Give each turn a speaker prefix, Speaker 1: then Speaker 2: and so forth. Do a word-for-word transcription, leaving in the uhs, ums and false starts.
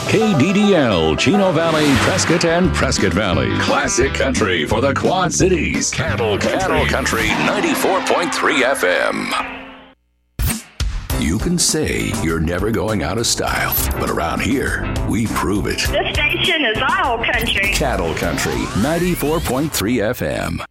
Speaker 1: K D D L, Chino Valley, Prescott, and Prescott Valley. Classic country for the Quad Cities. Cattle Country, Cattle Country ninety-four point three F M. You can say you're never going out of style, but around here, we prove it.
Speaker 2: This station is all country.
Speaker 1: Cattle Country ninety-four point three F M.